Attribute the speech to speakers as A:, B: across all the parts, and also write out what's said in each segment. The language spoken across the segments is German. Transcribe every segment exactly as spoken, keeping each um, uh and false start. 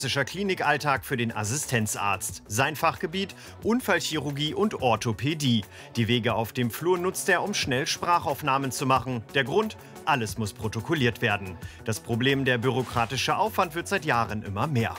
A: Klassischer Klinikalltag für den Assistenzarzt. Sein Fachgebiet Unfallchirurgie und Orthopädie. Die Wege auf dem Flur nutzt er, um schnell Sprachaufnahmen zu machen. Der Grund? Alles muss protokolliert werden. Das Problem, der bürokratische Aufwand, wird seit Jahren immer mehr.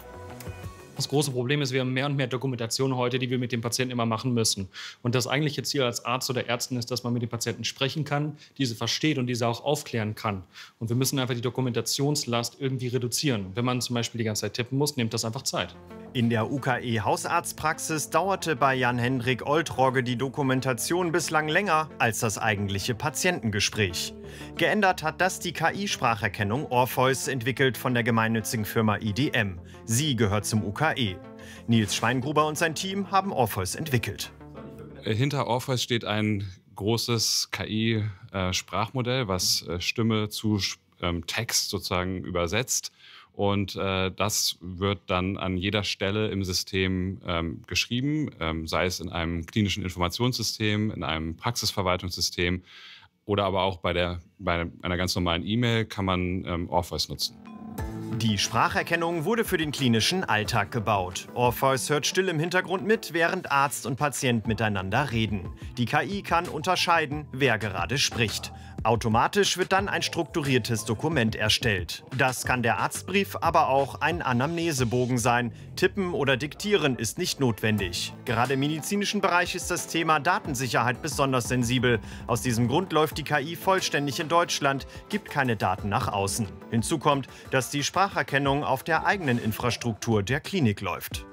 B: Das große Problem ist, wir haben mehr und mehr Dokumentation heute, die wir mit dem Patienten immer machen müssen. Und das eigentliche Ziel als Arzt oder Ärztin ist, dass man mit dem Patienten sprechen kann, diese versteht und diese auch aufklären kann. Und wir müssen einfach die Dokumentationslast irgendwie reduzieren. Wenn man zum Beispiel die ganze Zeit tippen muss, nimmt das einfach Zeit.
A: In der U K E-Hausarztpraxis dauerte bei Jan-Hendrik Oltrogge die Dokumentation bislang länger als das eigentliche Patientengespräch. Geändert hat das die K I-Spracherkennung Orpheus, entwickelt von der gemeinnützigen Firma I D M. Sie gehört zum U K E. Nils Schweingruber und sein Team haben Orpheus entwickelt.
C: Hinter Orpheus steht ein großes K I-Sprachmodell, was Stimme zu ähm, Text sozusagen übersetzt. Und äh, das wird dann an jeder Stelle im System ähm, geschrieben, ähm, sei es in einem klinischen Informationssystem, in einem Praxisverwaltungssystem oder aber auch bei, der, bei einer ganz normalen E-Mail kann man ähm, Orpheus nutzen.
A: Die Spracherkennung wurde für den klinischen Alltag gebaut. Orpheus hört still im Hintergrund mit, während Arzt und Patient miteinander reden. Die K I kann unterscheiden, wer gerade spricht. Automatisch wird dann ein strukturiertes Dokument erstellt. Das kann der Arztbrief, aber auch ein Anamnesebogen sein. Tippen oder Diktieren ist nicht notwendig. Gerade im medizinischen Bereich ist das Thema Datensicherheit besonders sensibel. Aus diesem Grund läuft die K I vollständig in Deutschland, gibt keine Daten nach außen. Hinzu kommt, dass die Spracherkennung auf der eigenen Infrastruktur der Klinik läuft.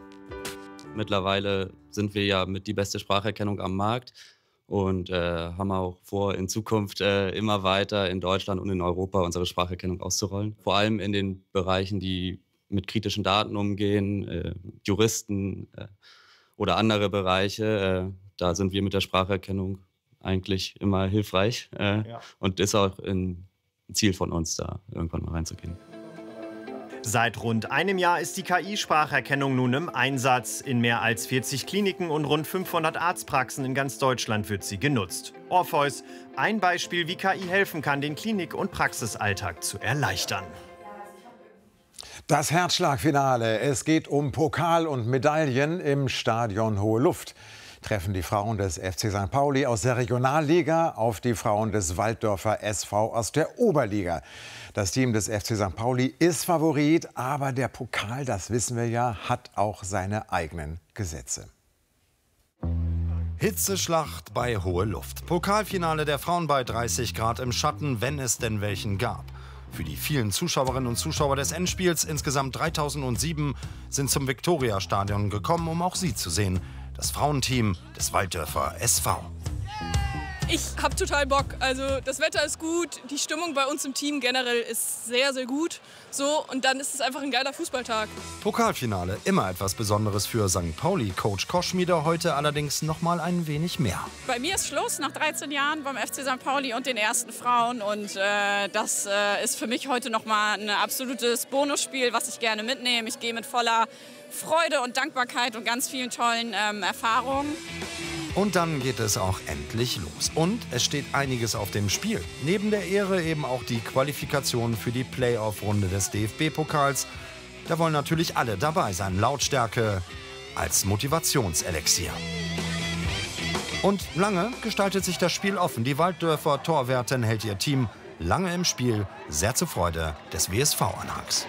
D: Mittlerweile sind wir ja mit die beste Spracherkennung am Markt. Und äh, haben auch vor, in Zukunft äh, immer weiter in Deutschland und in Europa unsere Spracherkennung auszurollen. Vor allem in den Bereichen, die mit kritischen Daten umgehen, äh, Juristen äh, oder andere Bereiche. Äh, da sind wir mit der Spracherkennung eigentlich immer hilfreich. Äh, ja. Und ist auch ein Ziel von uns, da irgendwann mal reinzugehen.
A: Seit rund einem Jahr ist die K I-Spracherkennung nun im Einsatz. In mehr als vierzig Kliniken und rund fünfhundert Arztpraxen in ganz Deutschland wird sie genutzt. Orpheus, ein Beispiel, wie K I helfen kann, den Klinik- und Praxisalltag zu erleichtern.
E: Das Herzschlagfinale. Es geht um Pokal und Medaillen im Stadion Hohe Luft. Treffen die Frauen des F C Sankt Pauli aus der Regionalliga auf die Frauen des Walddörfer S V aus der Oberliga. Das Team des F C Sankt Pauli ist Favorit, aber der Pokal, das wissen wir ja, hat auch seine eigenen Gesetze.
F: Hitzeschlacht bei Hohe Luft. Pokalfinale der Frauen bei dreißig Grad im Schatten, wenn es denn welchen gab. Für die vielen Zuschauerinnen und Zuschauer des Endspiels, insgesamt dreitausendsieben, sind zum Viktoriastadion gekommen, um auch sie zu sehen. Das Frauenteam des Walddörfer S V.
G: Ich habe total Bock. Also das Wetter ist gut, die Stimmung bei uns im Team generell ist sehr, sehr gut. So, und dann ist es einfach ein geiler Fußballtag.
F: Pokalfinale, immer etwas Besonderes für Sankt Pauli. Coach Koschmieder heute allerdings noch mal ein wenig mehr.
H: Bei mir ist Schluss nach dreizehn Jahren beim F C Sankt Pauli und den ersten Frauen. Und äh, das äh, ist für mich heute noch mal ein absolutes Bonusspiel, was ich gerne mitnehme. Ich gehe mit voller Freude und Dankbarkeit und ganz vielen tollen ähm, Erfahrungen.
F: Und dann geht es auch endlich los. Und es steht einiges auf dem Spiel. Neben der Ehre eben auch die Qualifikation für die Playoff-Runde des D F B-Pokals. Da wollen natürlich alle dabei sein. Lautstärke als Motivationselixier. Und lange gestaltet sich das Spiel offen. Die Walddörfer Torwärtin hält ihr Team lange im Spiel, sehr zur Freude des W S V-Anhangs.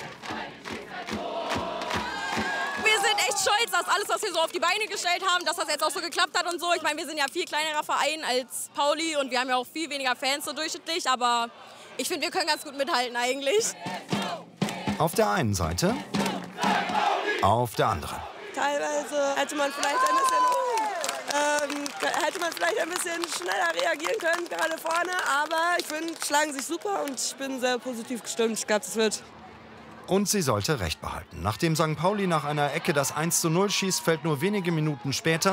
G: Stolz, dass alles, was wir so auf die Beine gestellt haben, dass das jetzt auch so geklappt hat und so. Ich meine, wir sind ja viel kleinerer Verein als Pauli und wir haben ja auch viel weniger Fans so durchschnittlich, aber ich finde, wir können ganz gut mithalten eigentlich.
F: Auf der einen Seite, auf der anderen.
I: Teilweise hätte man vielleicht ein bisschen, ähm, hätte man vielleicht ein bisschen schneller reagieren können, gerade vorne, aber ich finde, schlagen sich super und ich bin sehr positiv gestimmt. Ich glaube, es wird.
F: Und sie sollte Recht behalten. Nachdem Sankt Pauli nach einer Ecke das eins zu null schießt, fällt nur wenige Minuten später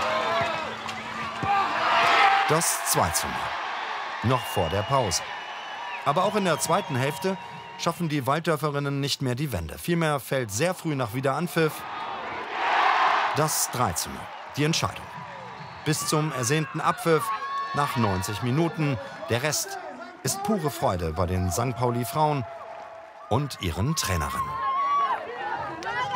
F: das zwei zu null. Noch vor der Pause. Aber auch in der zweiten Hälfte schaffen die Walddörferinnen nicht mehr die Wende. Vielmehr fällt sehr früh nach Wiederanpfiff das drei zu null. Die Entscheidung. Bis zum ersehnten Abpfiff nach neunzig Minuten. Der Rest ist pure Freude bei den Sankt Pauli-Frauen und ihren Trainerinnen.